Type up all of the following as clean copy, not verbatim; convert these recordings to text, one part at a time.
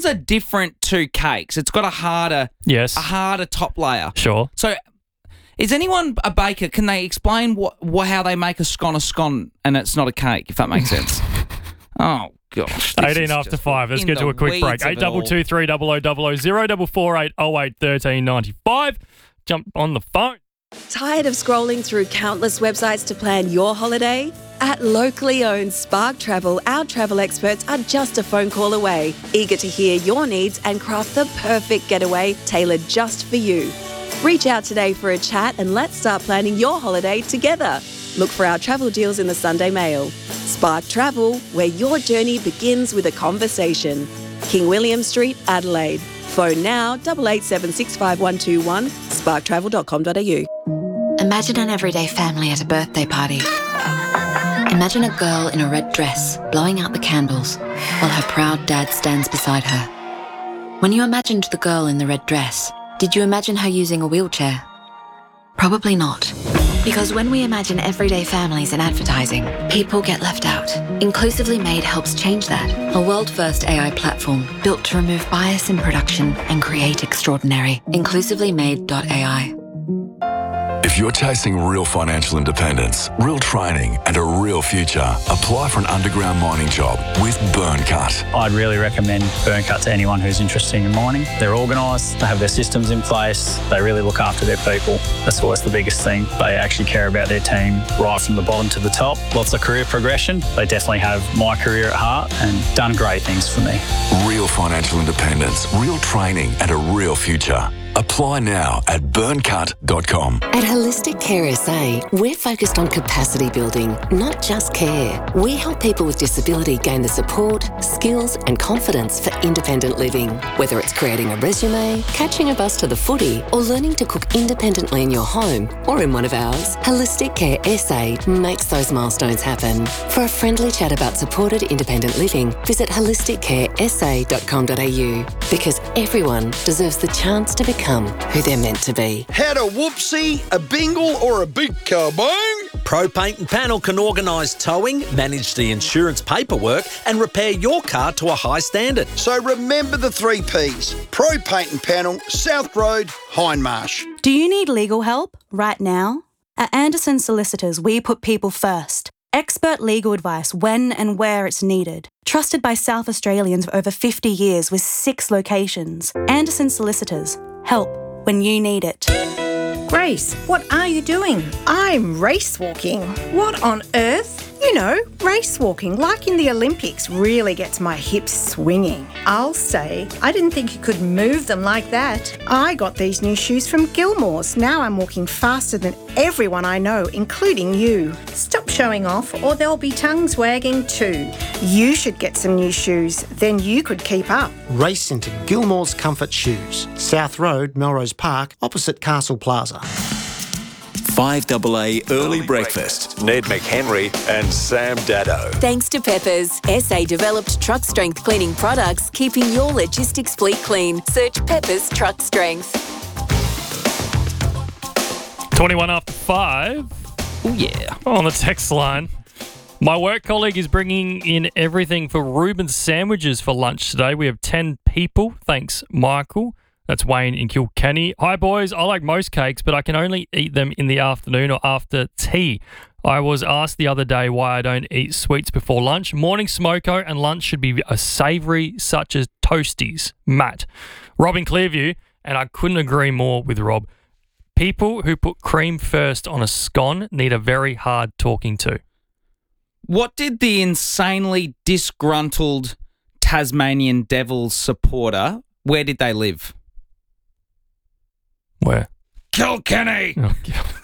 scones are different to cakes. It's got a harder top layer. Sure. So is anyone a baker? Can they explain how they make a scone and it's not a cake, if that makes sense? Oh, gosh. 18 after 5. Let's get to a quick break. 822 300 0448 08 13 95. Jump on the phone. Tired of scrolling through countless websites to plan your holiday? At locally owned Spark Travel, our travel experts are just a phone call away, eager to hear your needs and craft the perfect getaway tailored just for you. Reach out today for a chat and let's start planning your holiday together. Look for our travel deals in the Sunday Mail. Spark Travel, where your journey begins with a conversation. King William Street, Adelaide. Phone now 88765121 sparktravel.com.au. Imagine an everyday family at a birthday party. Imagine a girl in a red dress blowing out the candles while her proud dad stands beside her. When you imagined the girl in the red dress, did you imagine her using a wheelchair? Probably not. Because when we imagine everyday families in advertising, people get left out. Inclusively Made helps change that. A world-first AI platform built to remove bias in production and create extraordinary. InclusivelyMade.ai. If you're chasing real financial independence, real training and a real future, apply for an underground mining job with Burncut. I'd really recommend Burncut to anyone who's interested in mining. They're organised, they have their systems in place, they really look after their people. That's always the biggest thing. They actually care about their team right from the bottom to the top. Lots of career progression. They definitely have my career at heart and done great things for me. Real financial independence, real training and a real future. Apply now at burncut.com. At Holistic Care SA, we're focused on capacity building, not just care. We help people with disability gain the support, skills and confidence for independent living. Whether it's creating a resume, catching a bus to the footy, or learning to cook independently in your home or in one of ours, Holistic Care SA makes those milestones happen. For a friendly chat about supported independent living, visit holisticcaresa.com.au, because everyone deserves the chance to become who they're meant to be. Had a whoopsie, a bingle or a big kabang? Pro Paint and Panel can organise towing, manage the insurance paperwork and repair your car to a high standard. So remember the 3 Ps. Pro Paint and Panel, South Road, Hindmarsh. Do you need legal help right now? At Anderson Solicitors, we put people first. Expert legal advice when and where it's needed. Trusted by South Australians for over 50 years with 6 locations. Anderson Solicitors. Help when you need it. Grace, what are you doing? I'm race walking. What on earth? You know, race walking, like in the Olympics, really gets my hips swinging. I'll say, I didn't think you could move them like that. I got these new shoes from Gilmore's. Now I'm walking faster than everyone I know, including you. Stop showing off or there'll be tongues wagging too. You should get some new shoes, then you could keep up. Race into Gilmore's Comfort Shoes, South Road, Melrose Park, opposite Castle Plaza. 5AA Early Breakfast. Ned McHenry and Sam Daddo. Thanks to Peppers, SA developed truck strength cleaning products, keeping your logistics fleet clean. Search Peppers Truck Strength. 21 after 5. Oh, yeah. On the text line. My work colleague is bringing in everything for Reuben's sandwiches for lunch today. We have 10 people. Thanks, Michael. That's Wayne in Kilkenny. Hi, boys. I like most cakes, but I can only eat them in the afternoon or after tea. I was asked the other day why I don't eat sweets before lunch. Morning smoko and lunch should be a savoury such as toasties. Matt. Rob in Clearview, and I couldn't agree more with Rob. People who put cream first on a scone need a very hard talking to. What did the insanely disgruntled Tasmanian Devils supporter, where did they live? Where? Kilkenny! Oh,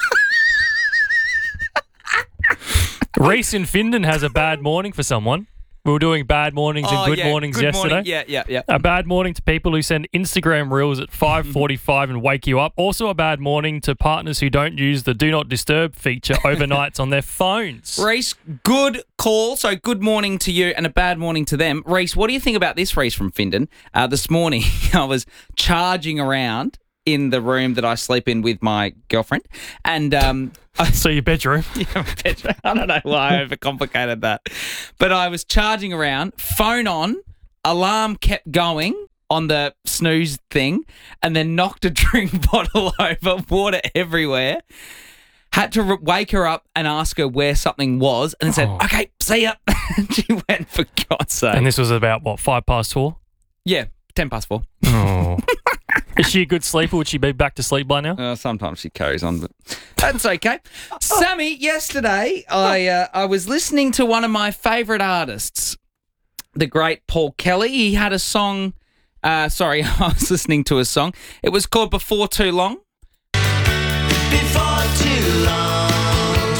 Reese in Findon has a bad morning for someone. We were doing bad mornings and good mornings good yesterday. Morning. Yeah. A bad morning to people who send Instagram reels at 5:45 and wake you up. Also a bad morning to partners who don't use the Do Not Disturb feature overnights on their phones. Reese, good call. So good morning to you and a bad morning to them. Reese, what do you think about this, Reese from Findon? This morning I was charging around in the room that I sleep in with my girlfriend. And so your bedroom? Yeah, my bedroom. I don't know why I overcomplicated that. But I was charging around, phone on, alarm kept going, on the snooze thing and then knocked a drink bottle over, water everywhere. Had to wake her up and ask her where something was and then said, okay, see ya. She went, for God's sake. And this was about, 4:05? Yeah, 4:10. Oh. Is she a good sleeper? Would she be back to sleep by now? Sometimes she carries on, but that's okay. Sammy, yesterday I was listening to one of my favourite artists, the great Paul Kelly. He had a song. I was listening to a song. It was called Before Too Long. Before too long,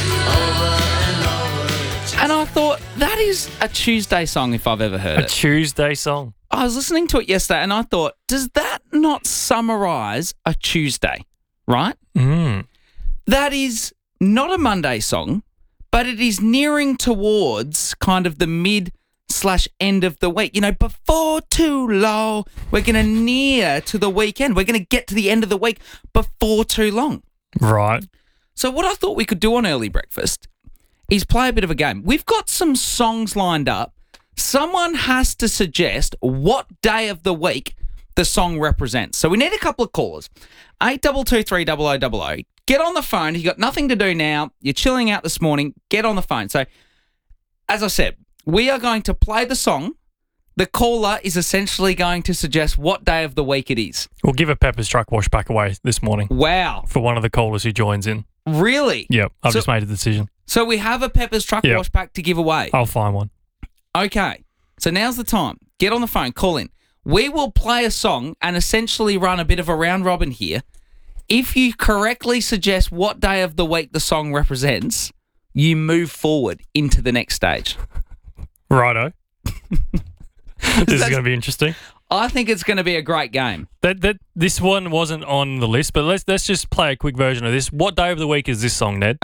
And I thought, that is a Tuesday song if I've ever heard it. A Tuesday song. I was listening to it yesterday and I thought, does that not summarise a Tuesday, right? That is not a Monday song, but it is nearing towards kind of the mid/end of the week. You know, before too long, we're going to near to the weekend. We're going to get to the end of the week before too long. Right. So what I thought we could do on Early Breakfast is play a bit of a game. We've got some songs lined up. Someone has to suggest what day of the week the song represents. So we need a couple of callers. 8223 0000. Get on the phone. You've got nothing to do now. You're chilling out this morning. Get on the phone. So, as I said, we are going to play the song. The caller is essentially going to suggest what day of the week it is. We'll give a Pepper's Truck Wash pack away this morning. Wow. For one of the callers who joins in. Really? Yep. I've just made a decision. So we have a Pepper's Truck Wash pack to give away. I'll find one. Okay. So now's the time. Get on the phone. Call in. We will play a song and essentially run a bit of a round robin here. If you correctly suggest what day of the week the song represents, you move forward into the next stage. Righto. This is going to be interesting. I think it's going to be a great game. This one wasn't on the list, but let's just play a quick version of this. What day of the week is this song, Ned?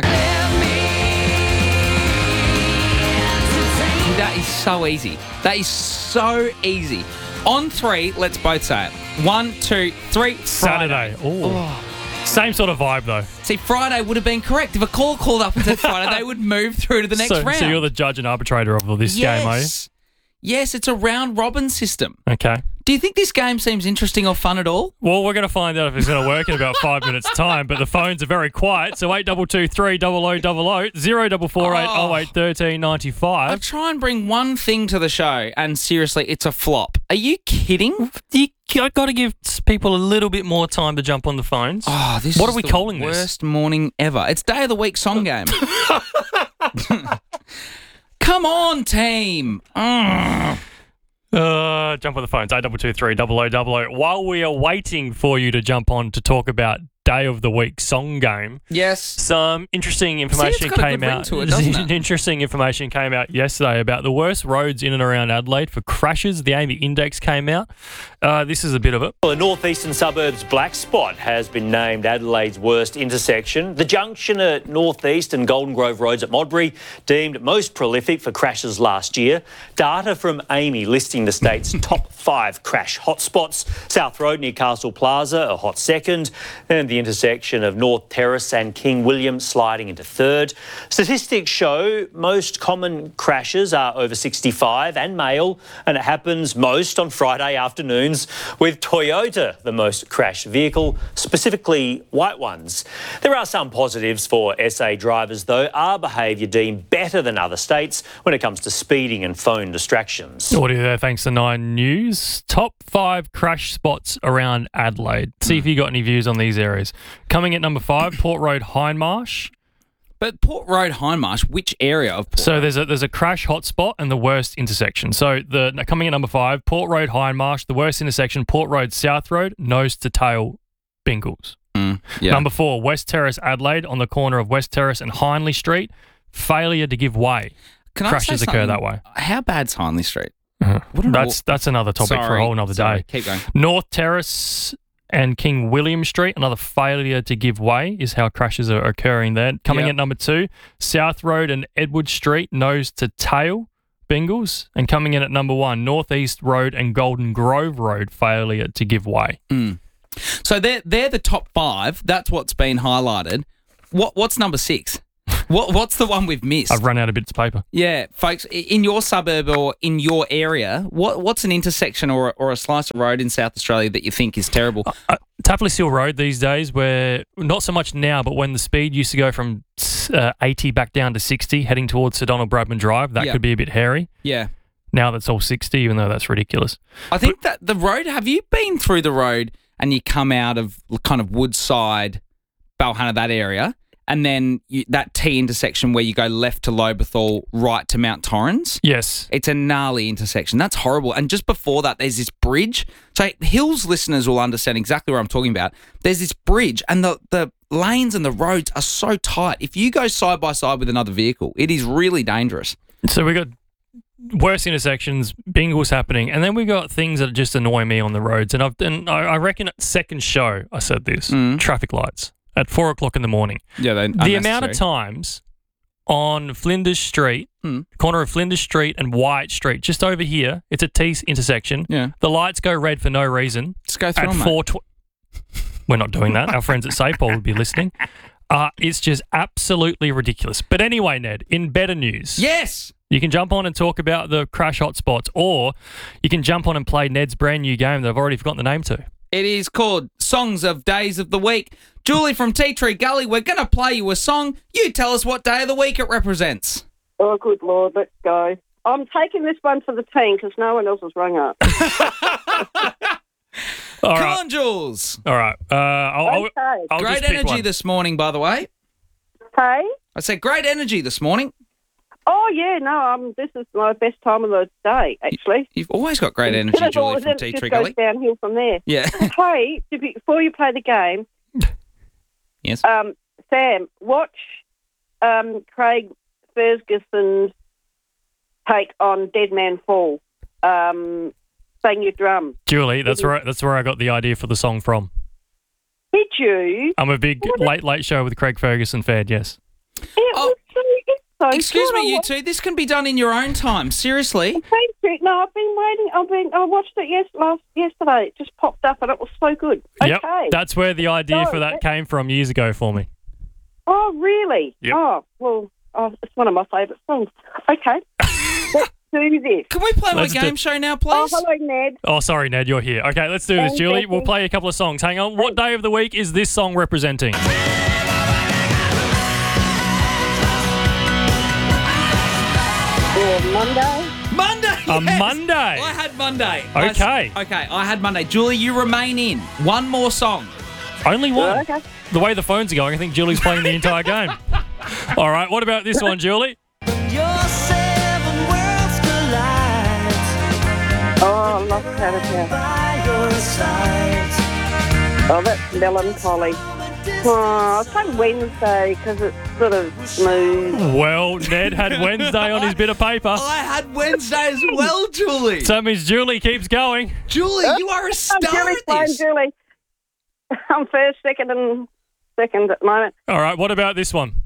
That is so easy. That is so easy. On three, let's both say it. 1, 2, 3. Saturday. Oh. Same sort of vibe, though. See, Friday would have been correct. If a call called up and said Friday, they would move through to the next round. So you're the judge and arbitrator of this game, are you? Yes, it's a round robin system. Okay. Do you think this game seems interesting or fun at all? Well, we're going to find out if it's going to work in about 5 minutes' time, but the phones are very quiet, so 8223 0000 0448 08 13 95. I try and bring one thing to the show, and seriously, it's a flop. Are you kidding? I've got to give people a little bit more time to jump on the phones. Oh, this what is are we the calling this? Worst morning ever. It's Day of the Week song game. Come on, team. Jump on the phones, 8223 0000. While we are waiting for you to jump on to talk about Day of the Week song game, yes, some interesting information came out. Interesting information came out yesterday about the worst roads in and around Adelaide for crashes. The AAMI Index came out. This is a bit of it. Well, the northeastern suburbs black spot has been named Adelaide's worst intersection. The junction at Northeast and Golden Grove Roads at Modbury deemed most prolific for crashes last year. Data from AAMI listing the state's top 5 crash hotspots. South Road near Castle Plaza a hot second, and the intersection of North Terrace and King William sliding into third. Statistics show most common crashes are over 65 and male, and it happens most on Friday afternoons, with Toyota the most crashed vehicle, specifically white ones. There are some positives for SA drivers though. Our behaviour deemed better than other states when it comes to speeding and phone distractions. Audio there, thanks to 9 News. Top 5 crash spots around Adelaide. See if you got any views on these areas. Coming at number 5, Port Road, Hindmarsh. But Port Road, Hindmarsh, which area of Port So Road? there's a crash hotspot and the worst intersection. So coming at number 5, Port Road, Hindmarsh, the worst intersection, Port Road, South Road, nose to tail, Bingles. Yeah. Number 4, West Terrace, Adelaide, on the corner of West Terrace and Hindley Street, failure to give way. Can I Crashes say occur something? that way. How bad's Hindley Street? That's another topic for a whole nother day. Keep going. North Terrace and King William Street, another failure to give way is how crashes are occurring there. Coming at number 2, South Road and Edward Street, nose to tail, Bingles. And coming in at number 1, Northeast Road and Golden Grove Road, failure to give way. So they're the top 5. That's what's been highlighted. What's number 6? What's the one we've missed? I've run out of bits of paper. Yeah, folks, in your suburb or in your area, what's an intersection or a slice of road in South Australia that you think is terrible? Tapless Hill Road these days, where not so much now, but when the speed used to go from 80 back down to 60, heading towards Sir Donald Bradman Drive, that could be a bit hairy. Yeah. Now that's all 60, even though that's ridiculous. I think that the road, have you been through the road and you come out of kind of Woodside, Balhunna, that area, and then that T intersection where you go left to Lobethal, right to Mount Torrens? Yes. It's a gnarly intersection. That's horrible. And just before that, there's this bridge. So Hills listeners will understand exactly what I'm talking about. There's this bridge and the lanes and the roads are so tight. If you go side by side with another vehicle, it is really dangerous. So we got worse intersections, bingles happening, and then we got things that just annoy me on the roads. And I reckon at second show I said this: traffic lights at 4 o'clock in the morning. Yeah, the amount of times on Flinders Street, corner of Flinders Street and White Street, just over here, it's a T intersection. Yeah, the lights go red for no reason. Just go through at them, 4:20. We're not doing that. Our friends at SafePol would be listening. It's just absolutely ridiculous. But anyway, Ned, in better news. Yes! You can jump on and talk about the crash hotspots, or you can jump on and play Ned's brand new game that I've already forgotten the name to. It is called Songs of Days of the Week. Julie from Tea Tree Gully, we're going to play you a song. You tell us what day of the week it represents. Oh, good Lord, let's go. I'm taking this one for the team because no one else has rung up. All Come right. on, Jules. All right. I'll Great just pick energy one. this morning, by the way. Hey? I said great energy this morning. Oh, yeah, no, this is my best time of the day, actually. You've always got great energy, Julie from Tea Tree Gully. It just goes downhill from there. Yeah. Hey, before you play the game, yes. Sam, watch Craig Ferguson's take on Dead Man Fall. Bang your drum. Julie, that's where I got the idea for the song from. Did you? I'm a big late show with Craig Ferguson fan, yes. It's so Excuse good. me, you two. This can be done in your own time. Seriously. Thank you. No, I've been waiting. I watched it yesterday. It just popped up and it was so good. Yep, Okay. that's where the idea for that came from years ago for me. Oh, really? Yep. Oh, well, it's one of my favourite songs. Okay. Let's do this. Can we play Let's my game show now, please? Oh, hello, Ned. Oh, sorry, Ned, you're here. Okay, let's do this, Thank Julie. you. We'll play a couple of songs. Hang on. What day of the week is this song representing? Monday. Monday. A yes. Monday. I had Monday. Okay. I had Monday. Julie, you remain in. One more song. Only one. Okay. The way the phones are going, I think Julie's playing the entire game. All right, what about this one, Julie? Oh, I love Canada. Oh, that's melancholy. Oh, I say Wednesday because it's sort of smooth. Well, Ned had Wednesday on his bit of paper. I had Wednesday as well, Julie. So that means Julie keeps going. Julie, you are a star Julie's at this. Julie. I'm first, second at the moment. All right, what about this one?